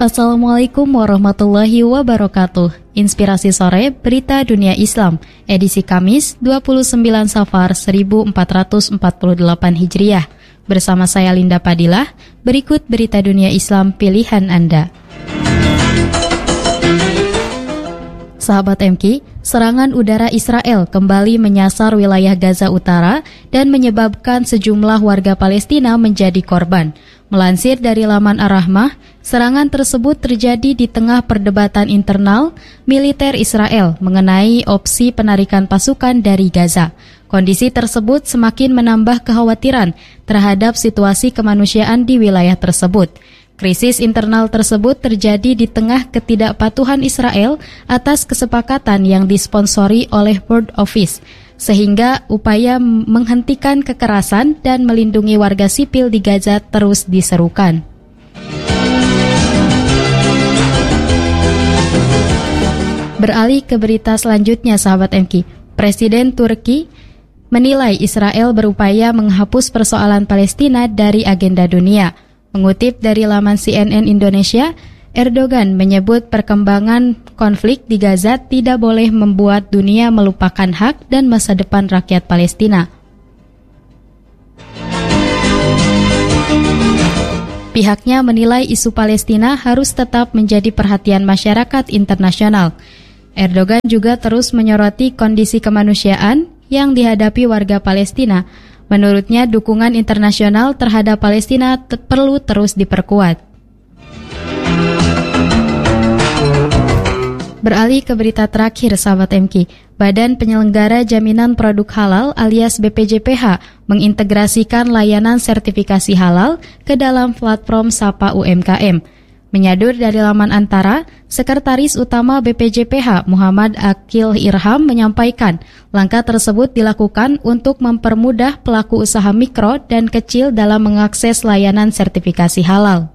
Assalamualaikum warahmatullahi wabarakatuh. Inspirasi sore Berita Dunia Islam, edisi Kamis 29 Safar 1448 Hijriah. Bersama saya Linda Padilah, berikut Berita Dunia Islam pilihan Anda. Sahabat MK, serangan udara Israel kembali menyasar wilayah Gaza Utara dan menyebabkan sejumlah warga Palestina menjadi korban. Melansir dari laman Ar-Rahmah, serangan tersebut terjadi di tengah perdebatan internal militer Israel mengenai opsi penarikan pasukan dari Gaza. Kondisi tersebut semakin menambah kekhawatiran terhadap situasi kemanusiaan di wilayah tersebut. Krisis internal tersebut terjadi di tengah ketidakpatuhan Israel atas kesepakatan yang disponsori oleh World Office, sehingga upaya menghentikan kekerasan dan melindungi warga sipil di Gaza terus diserukan. Beralih ke berita selanjutnya, sahabat MK. Presiden Turki menilai Israel berupaya menghapus persoalan Palestina dari agenda dunia. Mengutip dari laman CNN Indonesia, Erdogan menyebut perkembangan konflik di Gaza tidak boleh membuat dunia melupakan hak dan masa depan rakyat Palestina. Pihaknya menilai isu Palestina harus tetap menjadi perhatian masyarakat internasional. Erdogan juga terus menyoroti kondisi kemanusiaan yang dihadapi warga Palestina. Menurutnya, dukungan internasional terhadap Palestina perlu terus diperkuat. Beralih ke berita terakhir, sahabat MK. Badan Penyelenggara Jaminan Produk Halal alias BPJPH mengintegrasikan layanan sertifikasi halal ke dalam platform Sapa UMKM. Menyadur dari laman Antara, Sekretaris Utama BPJPH Muhammad Akil Irham menyampaikan, langkah tersebut dilakukan untuk mempermudah pelaku usaha mikro dan kecil dalam mengakses layanan sertifikasi halal.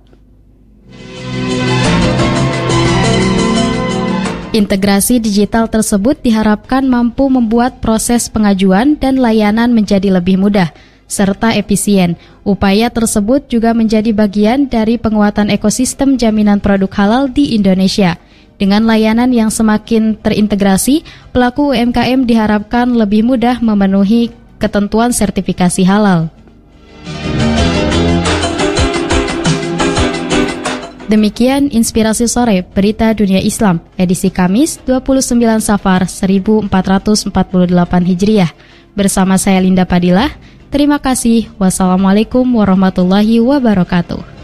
Integrasi digital tersebut diharapkan mampu membuat proses pengajuan dan layanan menjadi lebih mudah serta efisien. Upaya tersebut juga menjadi bagian dari penguatan ekosistem jaminan produk halal di Indonesia. Dengan layanan yang semakin terintegrasi, pelaku UMKM diharapkan lebih mudah memenuhi ketentuan sertifikasi halal. Demikian Inspirasi Sore Berita Dunia Islam, edisi Kamis 29 Safar 1448 Hijriah. Bersama saya Linda Padilah. Terima kasih. Wassalamualaikum warahmatullahi wabarakatuh.